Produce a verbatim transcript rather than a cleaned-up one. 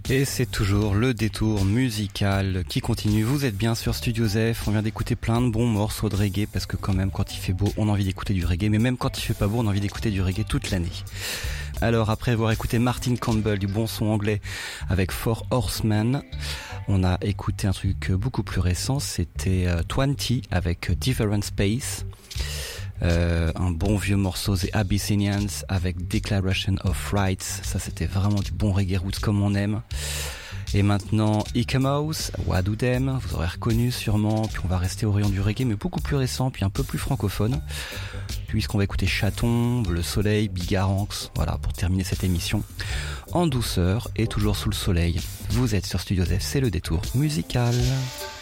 Et c'est toujours le détour musical qui continue. Vous êtes bien sur Studio Zef. On vient d'écouter plein de bons morceaux de reggae parce que quand même quand il fait beau, on a envie d'écouter du reggae. Mais même quand il fait pas beau, on a envie d'écouter du reggae toute l'année. Alors après avoir écouté Martin Campbell, du bon son anglais avec Four Horsemen, on a écouté un truc beaucoup plus récent. C'était euh, vingt avec Different Space. Euh, un bon vieux morceau The Abyssinians avec Declaration of Rights, ça c'était vraiment du bon reggae roots comme on aime. Et maintenant Ikemouse, What Do Them, vous aurez reconnu sûrement. Puis on va rester au rayon du reggae mais beaucoup plus récent, puis un peu plus francophone, puisqu'on va écouter Chaton, Le Soleil, Bigaranx, voilà, pour terminer cette émission en douceur et toujours sous le soleil. Vous êtes sur Studio Zef, c'est le détour musical.